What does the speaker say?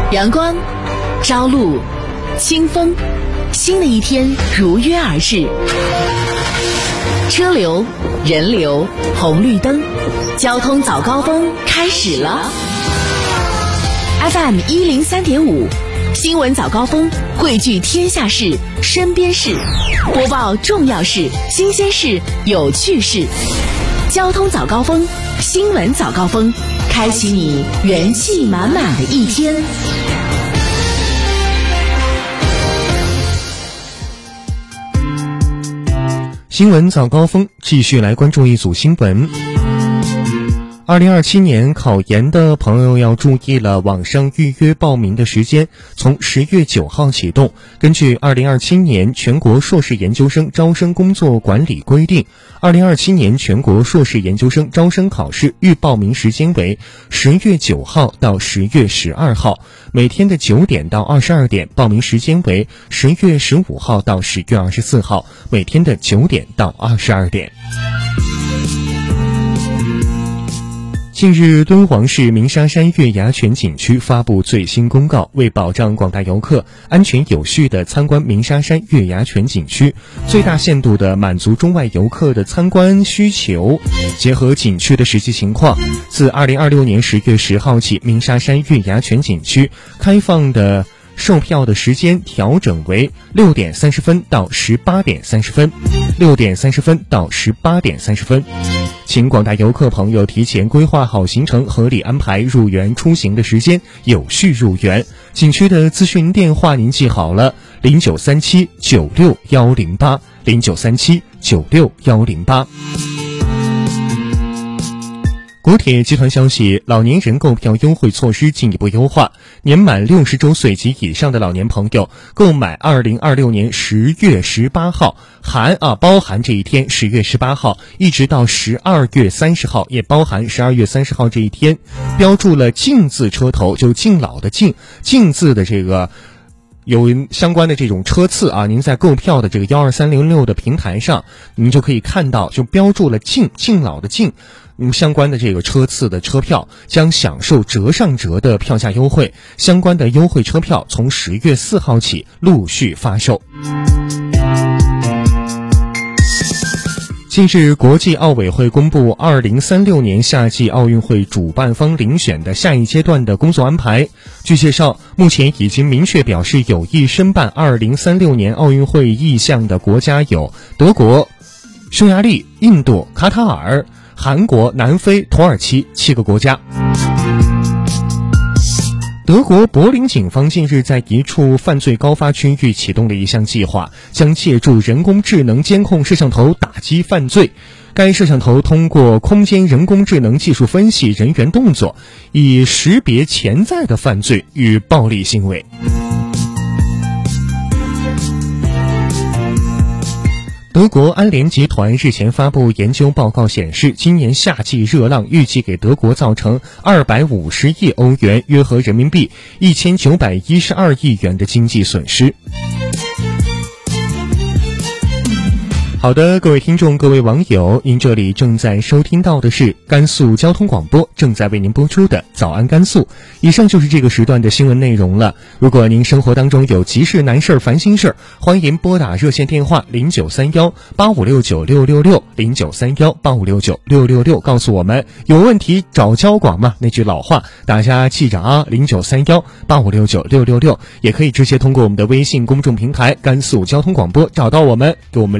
阳光，朝露，清风，新的一天如约而至。车流、人流、红绿灯，交通早高峰开始了。FM 103.5，新闻早高峰汇聚天下事、身边事，播报重要事、新鲜事、有趣事。交通早高峰，新闻早高峰，开启你元气满满的一天。 新闻早高峰，继续来关注一组新闻。2027年考研的朋友要注意了，网上预约报名的时间从10月9号启动。根据2027年全国硕士研究生招生工作管理规定，2027年全国硕士研究生招生考试预报名时间为10月9号到10月12号，每天的9点到22点；报名时间为10月15号到10月24号，每天的9点到22点。近日，敦煌市鸣沙山月牙泉景区发布最新公告，为保障广大游客安全有序地参观鸣沙山月牙泉景区，最大限度地满足中外游客的参观需求，结合景区的实际情况，自2026年10月10号起，鸣沙山月牙泉景区开放的售票的时间调整为6点30分到18点30分，6点30分到18点30分。请广大游客朋友提前规划好行程，合理安排入园出行的时间，有序入园。景区的咨询电话您记好了，0937961008 0937961008。国铁集团消息，老年人购票优惠措施进一步优化，年满60周岁及以上的老年朋友购买2026年10月18号包含这一天10月18号一直到12月30号，也包含12月30号这一天，标注了敬字车头，就敬老的敬字的这个有相关的这种车次啊，您在购票的这个12306的平台上，您就可以看到，就标注了敬老的敬，相关的这个车次的车票将享受折上折的票价优惠，相关的优惠车票从10月4号起陆续发售。近日，国际奥委会公布2036年夏季奥运会主办方遴选的下一阶段的工作安排。据介绍，目前已经明确表示有意申办2036年奥运会意向的国家有德国、匈牙利、印度、卡塔尔、韩国、南非、土耳其7个国家。德国柏林警方近日在一处犯罪高发区域启动了一项计划，将借助人工智能监控摄像头打击犯罪。该摄像头通过空间人工智能技术分析人员动作，以识别潜在的犯罪与暴力行为。德国安联集团日前发布研究报告显示，今年夏季热浪预计给德国造成250亿欧元，约合人民币1912亿元的经济损失。好的，各位听众，各位网友，您这里正在收听到的是甘肃交通广播正在为您播出的早安甘肃。以上就是这个时段的新闻内容了。如果您生活当中有急事难事烦心事，欢迎拨打热线电话0931856966 0931856966，告诉我们。有问题找交广嘛，那句老话大家记着啊，0931856966，也可以直接通过我们的微信公众平台甘肃交通广播找到我们，给我们